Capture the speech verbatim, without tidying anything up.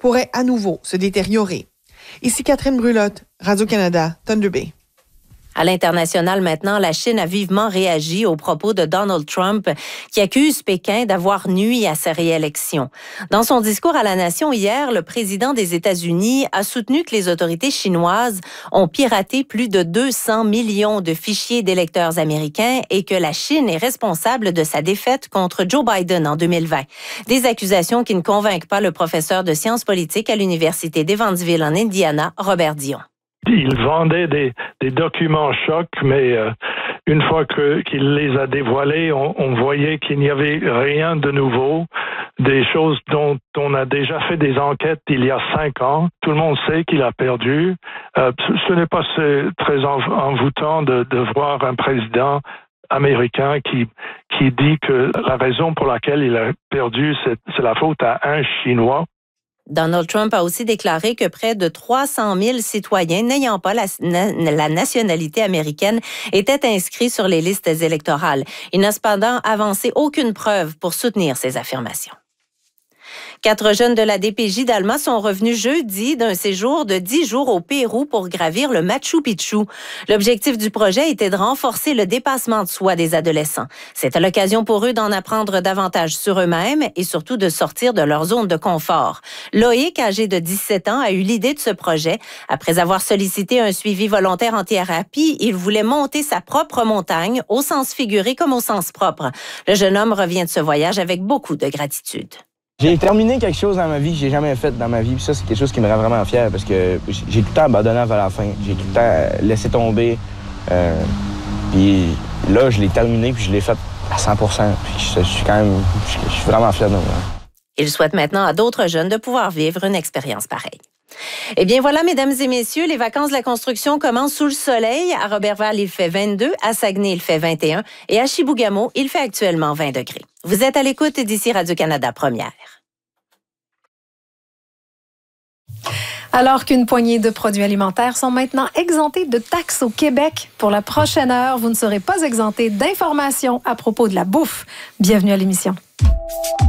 pourrait à nouveau se détériorer. Ici Catherine Brulotte, Radio-Canada, Thunder Bay. À l'international maintenant, la Chine a vivement réagi aux propos de Donald Trump qui accuse Pékin d'avoir nui à sa réélection. Dans son discours à la nation hier, le président des États-Unis a soutenu que les autorités chinoises ont piraté plus de deux cents millions de fichiers d'électeurs américains et que la Chine est responsable de sa défaite contre Joe Biden en deux mille vingt. Des accusations qui ne convainquent pas le professeur de sciences politiques à l'Université d'Evansville en Indiana, Robert Dion. Il vendait des, des documents chocs, mais euh, une fois que, qu'il les a dévoilés, on, on voyait qu'il n'y avait rien de nouveau, des choses dont on a déjà fait des enquêtes il y a cinq ans. Tout le monde sait qu'il a perdu. Euh, ce n'est pas très envoûtant de, de voir un président américain qui, qui dit que la raison pour laquelle il a perdu, c'est, c'est la faute à un Chinois. Donald Trump a aussi déclaré que près de trois cent mille citoyens n'ayant pas la, la nationalité américaine étaient inscrits sur les listes électorales. Il n'a cependant avancé aucune preuve pour soutenir ces affirmations. Quatre jeunes de la D P J d'Alma sont revenus jeudi d'un séjour de dix jours au Pérou pour gravir le Machu Picchu. L'objectif du projet était de renforcer le dépassement de soi des adolescents. C'était l'occasion pour eux d'en apprendre davantage sur eux-mêmes et surtout de sortir de leur zone de confort. Loïc, âgé de dix-sept ans, a eu l'idée de ce projet. Après avoir sollicité un suivi volontaire en thérapie, il voulait monter sa propre montagne, au sens figuré comme au sens propre. Le jeune homme revient de ce voyage avec beaucoup de gratitude. J'ai terminé quelque chose dans ma vie que j'ai jamais fait dans ma vie. Puis ça, c'est quelque chose qui me rend vraiment fier parce que j'ai tout le temps abandonné avant la fin. J'ai tout le temps laissé tomber. Euh, puis là, je l'ai terminé puis je l'ai fait à cent pour cent. Puis je, je suis quand même, je, je suis vraiment fier de moi. Il souhaite maintenant à d'autres jeunes de pouvoir vivre une expérience pareille. Eh bien voilà, mesdames et messieurs, les vacances de la construction commencent sous le soleil. À Robertval, il fait vingt-deux, à Saguenay, il fait vingt et un et à Chibougamau, il fait actuellement vingt degrés. Vous êtes à l'écoute d'ici Radio-Canada Première. Alors qu'une poignée de produits alimentaires sont maintenant exemptés de taxes au Québec, pour la prochaine heure, vous ne serez pas exemptés d'informations à propos de la bouffe. Bienvenue à l'émission.